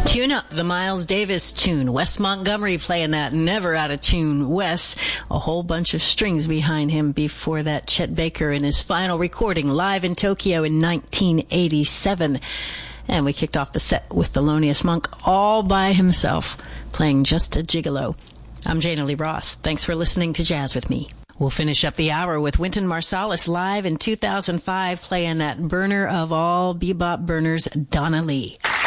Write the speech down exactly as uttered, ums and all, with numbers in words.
Tune Up, the Miles Davis tune. Wes Montgomery playing that never out of tune. Wes, a whole bunch of strings behind him. Before that, Chet Baker in his final recording live in Tokyo in nineteen eighty-seven. And we kicked off the set with Thelonious Monk all by himself, playing Just a Gigolo. I'm Jana Lee Ross. Thanks for listening to Jazz with me. We'll finish up the hour with Wynton Marsalis live in two thousand five, playing that burner of all bebop burners, Donna Lee.